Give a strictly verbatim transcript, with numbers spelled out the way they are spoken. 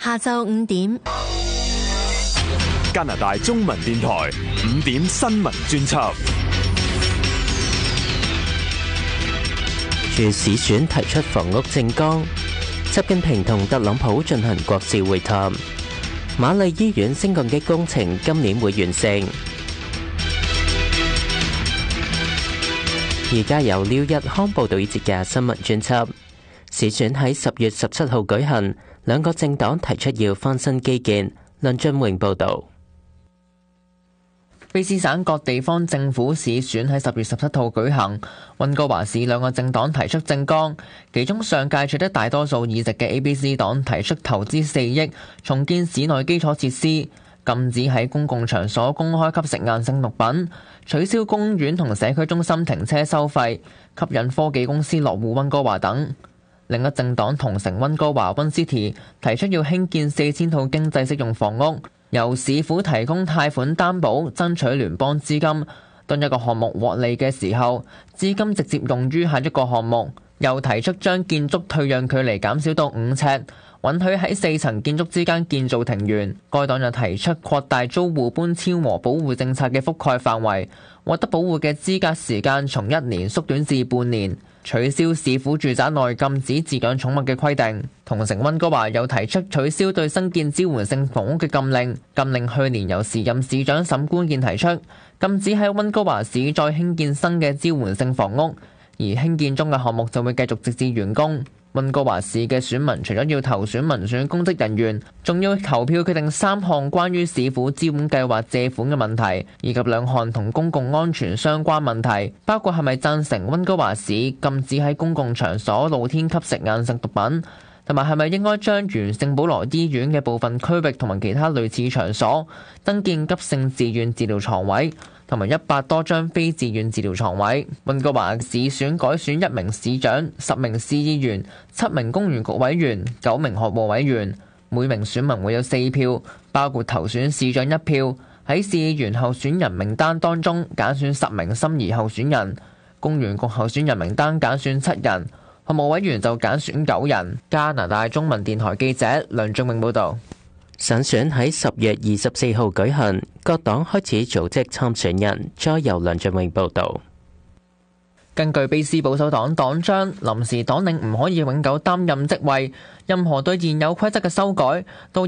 下晝五點， 加拿大中文電台五點新聞專輯。 住市選提出房屋政綱，習近平同特朗普進行國事會談。瑪麗醫院升降機工程今年會完成。而家由廖日康報道呢節嘅新聞專輯。市選喺十月十七號舉行，兩個政黨提出要翻新基建。梁俊榮報道。 卑詩省各地方政府市選喺十月十七號舉行，溫哥華市兩個政黨提出政綱，其中上屆取得大多數議席嘅 A B C 黨提出投資四億重建市內基礎設施，禁止喺公共場所公開吸食硬性毒品，取消公園同社區中心停車收費，吸引科技公司落戶溫哥華等。另一政黨同城溫哥華溫斯提提出要興建四千套經濟適用房屋，由市府提供貸款擔保，爭取聯邦資金。當一個項目獲利嘅時候，資金直接用於下一個項目。又提出將建築退讓距離減少到五尺，允許喺四層建築之間建造庭園。該黨又提出擴大租戶搬遷和保護政策嘅覆蓋範圍，獲得保護嘅資格時間從一年縮短至半年。取消市府住宅內禁止飼養寵物嘅規定。同城溫哥華又提出取消對新建支援性房屋嘅禁令。禁令去年由時任市長沈觀健提出，禁止喺溫哥華市再興建新嘅支援性房屋，而興建中嘅項目就會繼續直至完工。溫哥華市嘅選民除咗要投選民選公職人員，仲要投票決定三項關於市府資本計劃借款嘅問題，以及兩項同公共安全相關問題，包括係咪贊成溫哥華市禁止喺公共場所露天吸食硬性毒品，同埋係咪應該將原聖保羅醫院嘅部分區域同埋其他類似場所增建急性自願治療床位，同埋一百多張非自願治療床位。溫哥華市選改選一名市長、十名市議員、七名公園局委員、九名學務委員，每名選民會有四票，包括投選市長一票。喺市議員候選人名單當中揀選十名心儀候選人，公園局候選人名單揀選七人，學務委員就揀選九人。加拿大中文電台記者梁俊永報導。 省選喺十月二十四號舉行，各黨開始組織參選人。再由梁俊永報導。 根據卑詩保守黨黨章，臨時黨領唔可以永久擔任職位，任何對現有規則嘅修改都